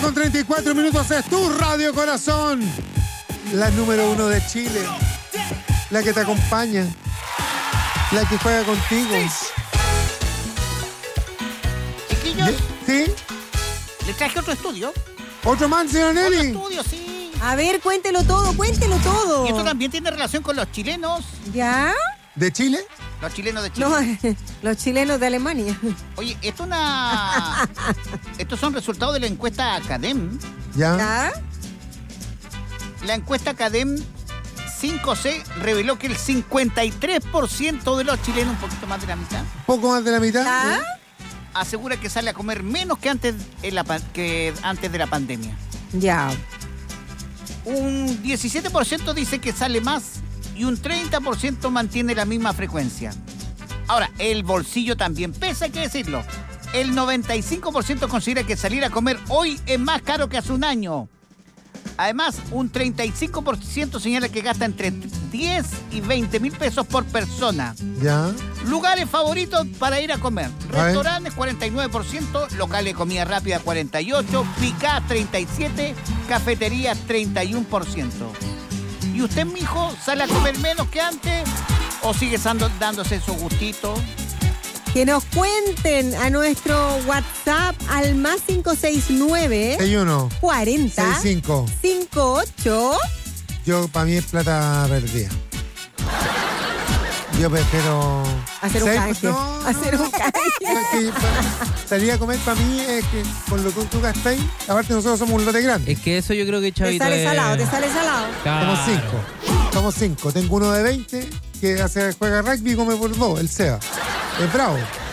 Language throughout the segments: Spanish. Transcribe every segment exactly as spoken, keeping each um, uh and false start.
con treinta y cuatro minutos es tu Radio Corazón. La número uno de Chile. La que te acompaña. La que juega contigo. Chiquillos, ¿Sí? le traje otro estudio. ¿Otro más, señor Otro Nelly? estudio, sí. A ver, cuéntelo todo, cuéntelo todo. Y esto también tiene relación con los chilenos. ¿Ya? ¿De Chile? Los chilenos de Chile. No, los chilenos de Alemania. Oye, esto es una... Estos son resultados de la encuesta Academ. ¿Ya? ¿Ya? La encuesta Academ cinco C reveló que el cincuenta y tres por ciento de los chilenos, un poquito más de la mitad, ¿Poco más de la mitad? ¿Ya? asegura que sale a comer menos que antes, en la, pa- que antes de la pandemia. Ya. Un diecisiete por ciento dice que sale más y un treinta por ciento mantiene la misma frecuencia. Ahora, el bolsillo también pesa, hay que decirlo. El noventa y cinco por ciento considera que salir a comer hoy es más caro que hace un año. Además, un treinta y cinco por ciento señala que gasta entre diez y veinte mil pesos por persona. ¿Ya? Lugares favoritos para ir a comer. A ver. Restaurantes, cuarenta y nueve por ciento. Locales de comida rápida, cuarenta y ocho por ciento. Picá, treinta y siete por ciento. Cafeterías, treinta y uno por ciento. ¿Y usted, mijo, sale a comer menos que antes? ¿O sigue sando- dándose su gustito? Que nos cuenten a nuestro WhatsApp al más cinco seis nueve seis uno. cuarenta seis cinco. cincuenta y ocho. Yo, para mí es plata perdida. Yo prefiero... Hacer un ¿Sabes? canje. No, no, Hacer no. un canje. Es que pa- salir a comer para mí es que con lo que tú gastáis, aparte nosotros somos un lote grande. Es que eso yo creo que Te Chavito sale es- salado, te sale salado. Claro. Somos cinco. Somos cinco. Tengo uno de veinte que hace, juega rugby y come por dos, el Seba. Es bravo.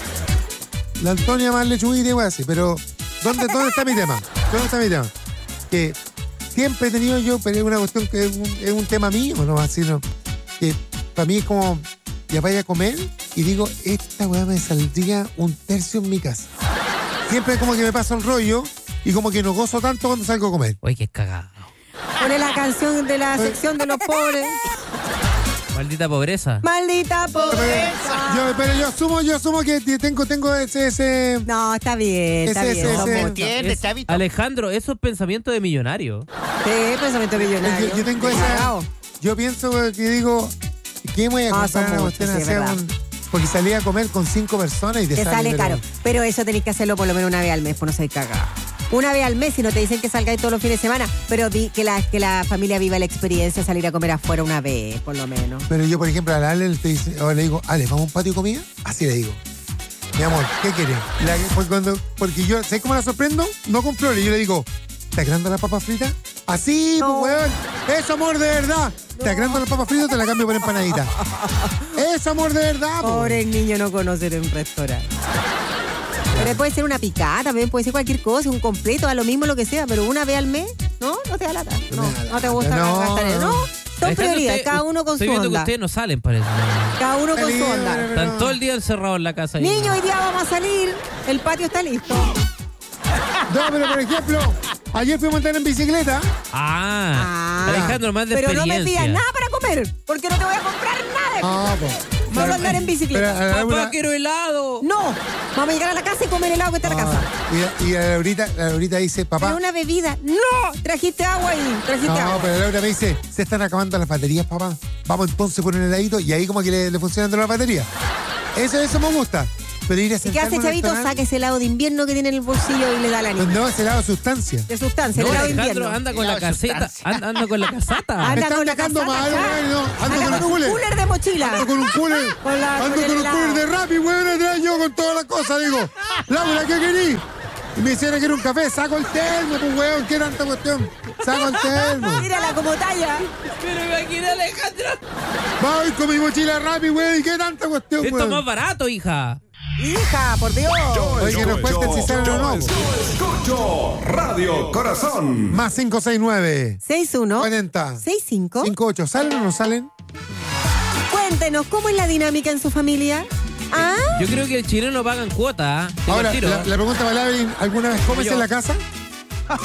La Antonia más lechuguita y wey así. Pero, ¿dónde, ¿dónde está mi tema? ¿Dónde está mi tema? Que siempre he tenido yo, pero es una cuestión que es un, es un tema mío, ¿no? Así, ¿no? Que para mí es como, ya vaya a comer y digo, esta weá me saldría un tercio en mi casa. Siempre como que me pasa el rollo y como que no gozo tanto cuando salgo a comer. Uy, qué cagado. Pone la canción de la sección de los pobres. Maldita pobreza. Maldita Pero pobreza. yo, pero yo asumo, yo asumo que tengo, tengo ese, ese. No, está bien, está Ese, bien. ese, son ese. muchos. ¿Entiendes, Es- Chavito? Alejandro, eso es pensamiento de millonario. Sí, pensamiento millonario. Yo, yo tengo De esa. cagao. Yo pienso que digo, ¿qué voy a Ah, comprar son una muchos, cuestión sí, así es a verdad. un- Porque salí a comer con cinco personas y te, Te sale pero- caro. Pero eso tenés que hacerlo por lo menos una vez al mes, pues no se cagado. Una vez al mes, si no te dicen que salgáis todos los fines de semana, pero di- que, la, que la familia viva la experiencia de salir a comer afuera una vez, por lo menos. Pero yo, por ejemplo, a la Ale te dice, o le digo, Ale, ¿vamos a un patio de comida? Así le digo. Mi amor, ¿qué quieres? La- porque, cuando- porque yo, ¿sabes cómo la sorprendo? No con flores. Yo le digo, ¿te agrando las papas fritas? Así, No. pues, weón. Eso, amor, de verdad. ¿Te agrando las papas fritas o te las cambio por empanadita? Eso, amor, de verdad, po. Pobre niño no conocer un restaurante. Pero puede ser una picada, también puede ser cualquier cosa, un completo, a lo mismo lo que sea, pero una vez al mes, ¿no? No te da lata. No, No me da no te lata. gusta No, gastar en- no. No, son Alejandro, prioridades, usted- cada uno con Estoy su viendo que onda. ustedes no salen, parece. Cada uno con su Libre, onda. pero- Están todo el día encerrados en la casa. ahí. Niño, hoy día vamos a salir, el patio está listo. No, pero por ejemplo, ayer fui a montar en bicicleta. Ah, Ah. Alejandro, más de Pero no experiencia. me pidas nada para comer, porque no te voy a comprar nada. Ah, pues. Solo andar en Pero bicicleta. a la Papá, Laura- quiero helado. No, vamos a llegar a la casa y comer helado que está en la casa. Ah, y, y la Laurita, la Laurita dice, papá. Pero una bebida. No, trajiste agua ahí, trajiste No, agua. pero Laura me dice, se están acabando las baterías, papá. Vamos entonces por un heladito y ahí como que le, le funcionan todas las baterías. Eso, eso me gusta. Pero ir a ¿Y qué sentarme hace en un Chavito? restaurante, Saca ese helado de invierno que tiene en el bolsillo y le da la niña. No, ese helado de sustancia. De sustancia, No, el helado de Alejandro, invierno. anda con Helado la de caseta. sustancia. Anda, anda con la casata. Me Anda están con la dejando casaca, mal, ya. weón, no. Ando Anda con un con un cooler. cooler de mochila. Ando con un cooler. Con la- Ando con con el un helado. cooler de Rappi, weón, atrás yo con todas las cosas. Digo, Laura, ¿qué querís? Y me hicieron que era un café. Saco el termo, pues, weón. ¿Qué tanta cuestión? Saco el termo. Mírala como talla. Pero imagina, Alejandro. Voy con mi mochila Rappi, weón. ¿Y qué tanta cuestión, Esto es weón? más barato, hija. Hija, por Dios. Oye, que nos cuenten si salen o no. Escucho Radio Corazón. Más cinco seis nueve. seis uno cuarenta. seis cinco. cinco ocho. ¿Salen o no salen? Cuéntenos, ¿cómo es la dinámica en su familia? ¿Ah? Yo creo que el chileno pagan cuota. ¿eh? Te Ahora, lo tiro. la, la pregunta para Lavín, ¿alguna vez comes Yo. en la casa?